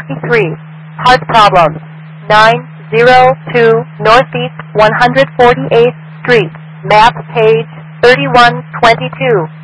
63. Heart problem. 902 Northeast 148th Street. Map page 3122.